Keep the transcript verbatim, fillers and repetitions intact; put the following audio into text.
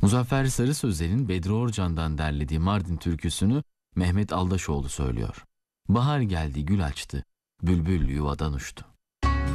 Muzaffer Sarı Sözler'in Bedri Orcan'dan derlediği Mardin türküsünü Mehmet Aldaşoğlu söylüyor. Bahar geldi, gül açtı, bülbül yuvadan uçtu.